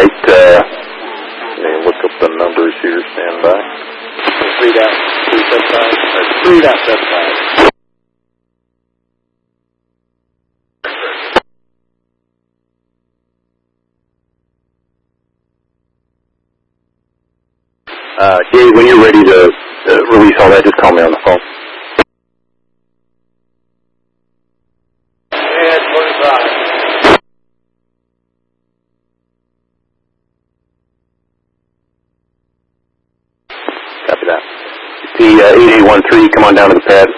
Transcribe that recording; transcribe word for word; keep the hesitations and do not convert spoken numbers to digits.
right. Uh, let me look up the numbers here. Stand by. three dot three seventy-five. Or three dot seventy-five. Uh, Dave, when you're ready to uh, release all that, just call me on the phone. And twenty-five. Copy that. The uh, eight eight one three, come on down to the pad.